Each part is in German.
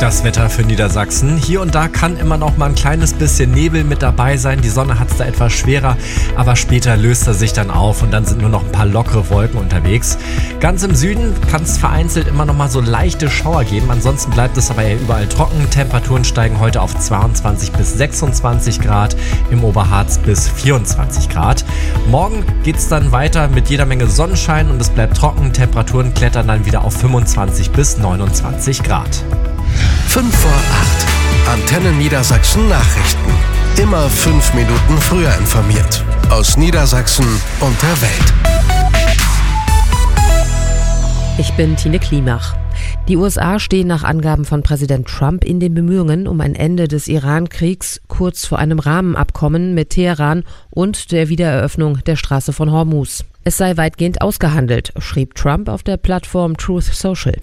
das Wetter für Niedersachsen. Hier und da kann immer noch mal ein kleines bisschen Nebel mit dabei sein. Die Sonne hat es da etwas schwerer, aber später löst er sich dann auf und dann sind nur noch ein paar lockere Wolken unterwegs. Ganz im Süden kann es vereinzelt immer noch mal so leichte Schauer geben. Ansonsten bleibt es aber eher überall trocken. Temperaturen steigen heute auf 22 bis 26 Grad, im Oberharz bis 24 Grad. Morgen geht es dann weiter mit jeder Menge Sonnenschein und es bleibt trocken. Temperaturen klettern dann wieder auf 25 bis 29 Grad. 5 vor 8. Antenne Niedersachsen Nachrichten. Immer 5 Minuten früher informiert. Aus Niedersachsen und der Welt. Ich bin Tine Klimach. Die USA stehen nach Angaben von Präsident Trump in den Bemühungen um ein Ende des Iran-Kriegs kurz vor einem Rahmenabkommen mit Teheran und der Wiedereröffnung der Straße von Hormuz. Es sei weitgehend ausgehandelt, schrieb Trump auf der Plattform Truth Social.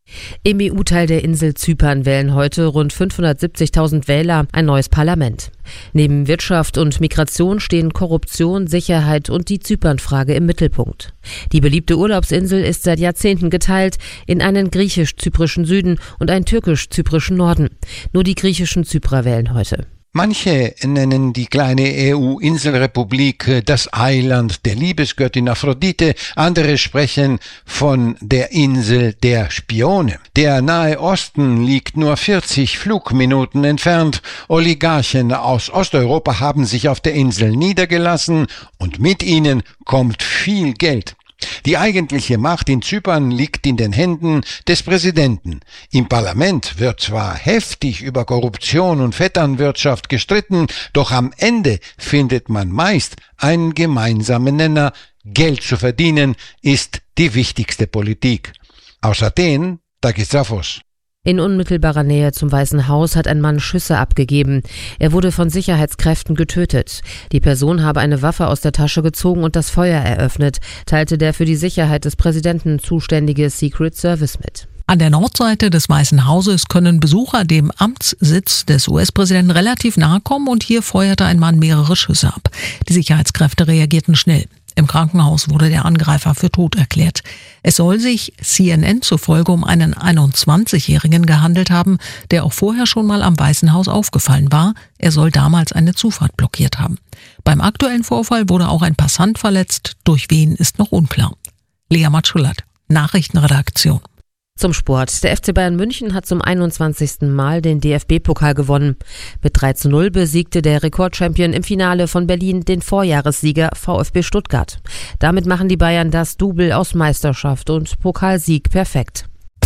Im EU-Teil der Insel Zypern wählen heute rund 570.000 Wähler ein neues Parlament. Neben Wirtschaft und Migration stehen Korruption, Sicherheit und die Zypernfrage im Mittelpunkt. Die beliebte Urlaubsinsel ist seit Jahrzehnten geteilt in einen griechisch-zyprischen Süden und einen türkisch-zyprischen Norden. Nur die griechischen Zyprer wählen heute. Manche nennen die kleine EU-Inselrepublik das Eiland der Liebesgöttin Aphrodite, andere sprechen von der Insel der Spione. Der Nahe Osten liegt nur 40 Flugminuten entfernt. Oligarchen aus Osteuropa haben sich auf der Insel niedergelassen und mit ihnen kommt viel Geld. Die eigentliche Macht in Zypern liegt in den Händen des Präsidenten. Im Parlament wird zwar heftig über Korruption und Vetternwirtschaft gestritten, doch am Ende findet man meist einen gemeinsamen Nenner. Geld zu verdienen ist die wichtigste Politik. Aus Athen, Takis Zaphos. In unmittelbarer Nähe zum Weißen Haus hat ein Mann Schüsse abgegeben. Er wurde von Sicherheitskräften getötet. Die Person habe eine Waffe aus der Tasche gezogen und das Feuer eröffnet, teilte der für die Sicherheit des Präsidenten zuständige Secret Service mit. An der Nordseite des Weißen Hauses können Besucher dem Amtssitz des US-Präsidenten relativ nahe kommen und hier feuerte ein Mann mehrere Schüsse ab. Die Sicherheitskräfte reagierten schnell. Im Krankenhaus wurde der Angreifer für tot erklärt. Es soll sich CNN zufolge um einen 21-Jährigen gehandelt haben, der auch vorher schon mal am Weißen Haus aufgefallen war. Er soll damals eine Zufahrt blockiert haben. Beim aktuellen Vorfall wurde auch ein Passant verletzt. Durch wen ist noch unklar. Lea Matschulat, Nachrichtenredaktion. Zum Sport. Der FC Bayern München hat zum 21. Mal den DFB-Pokal gewonnen. Mit 3:0 besiegte der Rekordchampion im Finale von Berlin den Vorjahressieger VfB Stuttgart. Damit machen die Bayern das Double aus Meisterschaft und Pokalsieg perfekt.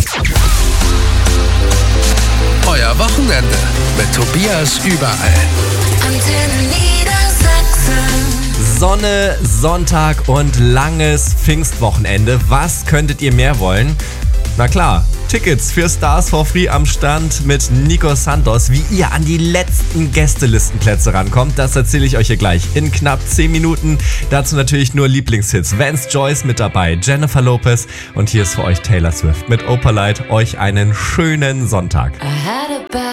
Euer Wochenende mit Tobias überall. Antenne Niedersachsen. Sonne, Sonntag und langes Pfingstwochenende. Was könntet ihr mehr wollen? Na klar, Tickets für Stars for Free am Stand mit Nico Santos. Wie ihr an die letzten Gästelistenplätze rankommt, das erzähle ich euch hier gleich in knapp 10 Minuten. Dazu natürlich nur Lieblingshits. Vance Joyce mit dabei, Jennifer Lopez und hier ist für euch Taylor Swift mit Opalite. Euch einen schönen Sonntag.